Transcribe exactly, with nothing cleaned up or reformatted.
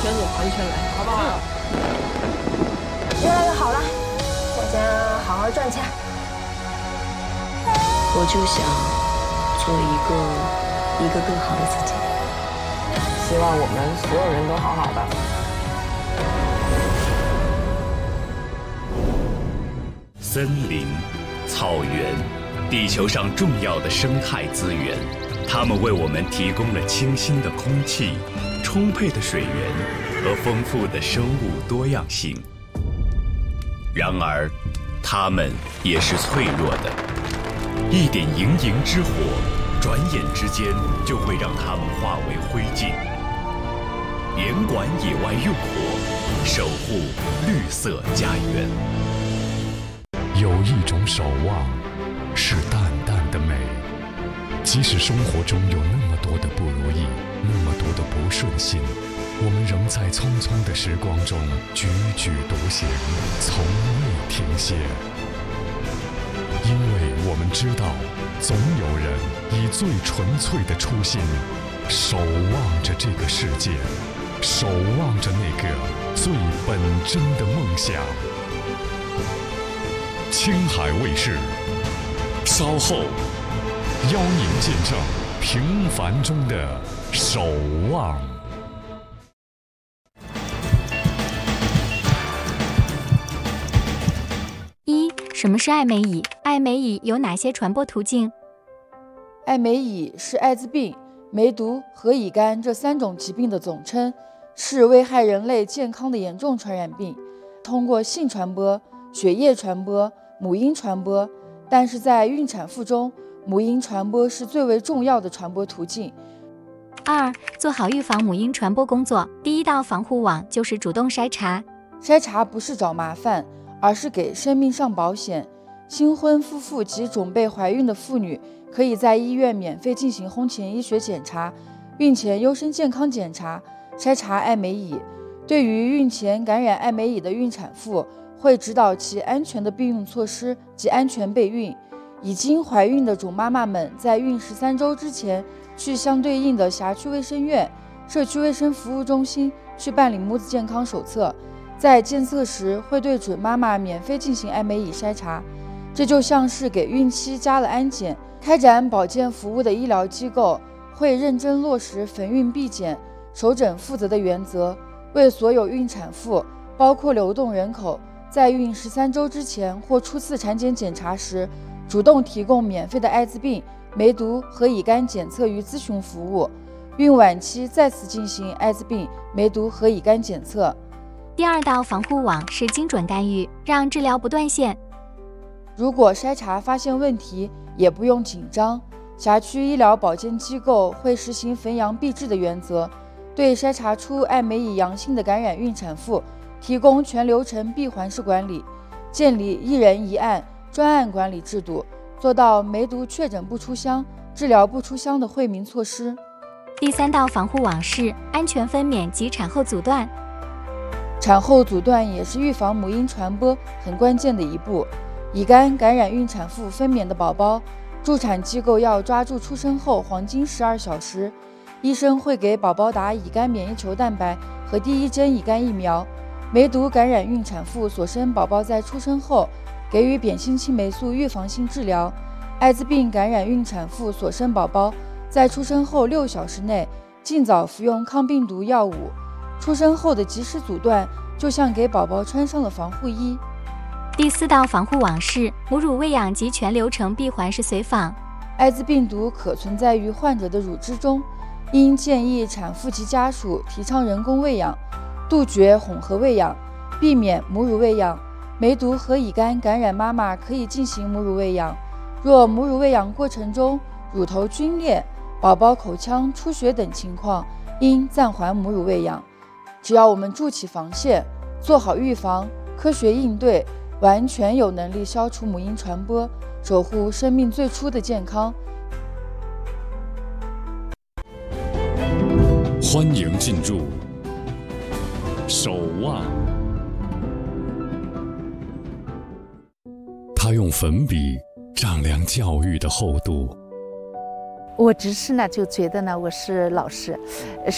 走，完全来，好不好？ 越来越好了，大家好好赚钱。 我就想做一个一个更好的自己。 希望我们所有人都好好的。 森林、草原，地球上重要的生态资源，它们为我们提供了清新的空气、充沛的水源和丰富的生物多样性。然而，它们也是脆弱的，一点营营之火，转眼之间就会让它们化为灰烬。严管野外用火，守护绿色家园。 有一种守望，是淡淡的美。即使生活中有那么多的不如意，那么多的不顺心，我们仍在匆匆的时光中踽踽独行，从未停歇。因为我们知道，总有人以最纯粹的初心，守望着这个世界，守望着那个最本真的梦想。青海卫视，稍后邀您见证平凡中的守望。 一、什么是艾美乙？艾美乙有哪些传播途径？ 艾美乙是艾滋病、梅毒和乙肝这三种疾病的总称，是危害人类健康的严重传染病，通过性传播、血液传播、母婴传播，但是在孕产妇中，母婴传播是最为重要的传播途径。 二、做好预防母婴传播工作，第一道防护网就是主动筛查。 筛查不是找麻烦，而是给生命上保险。新婚夫妇及准备怀孕的妇女可以在医院免费进行婚前医学检查，孕前优生健康检查，筛查艾美乙。对于孕前感染艾美乙的孕产妇，会指导其安全的避孕措施及安全备孕。已经怀孕的准妈妈们在孕十三周之前，去相对应的辖区卫生院、社区卫生服务中心去办理母子健康手册。在监测时，会对准妈妈免费进行艾美乙筛查。这就像是给孕期加了安检。开展保健服务的医疗机构会认真落实逢孕必检、首诊负责的原则，为所有孕产妇，包括流动人口，在孕十三周之前或初次产检检查时，主动提供免费的艾滋病、梅毒和乙肝检测与咨询服务。孕晚期再次进行艾滋病、梅毒和乙肝检测。 第二道防护网是精准干预，让治疗不断线。 如果筛查发现问题，也不用紧张。辖区医疗保健机构会实行逢阳必治的原则，对筛查出艾美乙阳性的感染孕产妇提供全流程闭环式管理，建立一人一案专案管理制度，做到梅毒确诊不出乡、治疗不出乡的惠民措施。 第三道防护网是安全分娩及产后阻断。 产后阻断也是预防母婴传播很关键的一步。乙肝感染孕产妇分娩的宝宝，助产机构要抓住出生后黄金十二小时，医生会给宝宝打乙肝免疫球蛋白和第一针乙肝疫苗。梅毒感染孕产妇所生宝宝在出生后给予扁心青霉素预防性治疗。艾滋病感染孕产妇所生宝宝在出生后六小时内尽早服用抗病毒药物。出生后的及时阻断，就像给宝宝穿上了防护衣。 第四道防护网是母乳喂养及全流程闭环式随访。 艾滋病毒可存在于患者的乳汁中，应建议产妇及家属提倡人工喂养，杜绝混合喂养，避免母乳喂养。梅毒和乙肝感染妈妈可以进行母乳喂养，若母乳喂养过程中乳头皲裂、宝宝口腔出血等情况，应暂缓母乳喂养。只要我们筑起防线，做好预防，科学应对，完全有能力消除母婴传播，守护生命最初的健康。 欢迎进入守望。他用粉笔丈量教育的厚度。 我只是呢就觉得呢，我是老师，